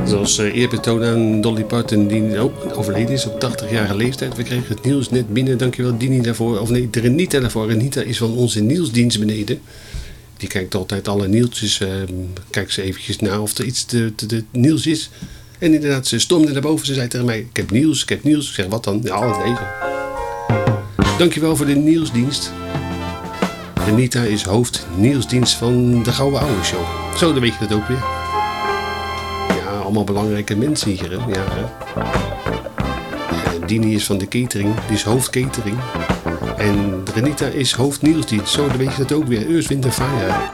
Zoals eerbetoon aan Dolly Parton, die overleden is op 80-jarige leeftijd. We kregen het nieuws net binnen. Dankjewel Dini daarvoor. Of nee, Renita daarvoor. Renita is van onze nieuwsdienst beneden. Die kijkt altijd alle nieuwtjes. Kijkt ze eventjes na of er iets te nieuws is. En inderdaad, ze stormde naar boven. Ze zei tegen mij, ik heb nieuws. Ik zeg, wat dan? Ja, deze. Dankjewel voor de nieuwsdienst. Renita is hoofd nieuwsdienst van de Gouden Ouwe Show. Zo, dan weet je dat ook weer. Ja, allemaal belangrijke mensen hier. Hè? Ja, hè? Dini is van de catering. Die is hoofd catering. En Renita is hoofd nieuwsdienst. Zo, dan weet je dat ook weer. Earth, Wind & Fire.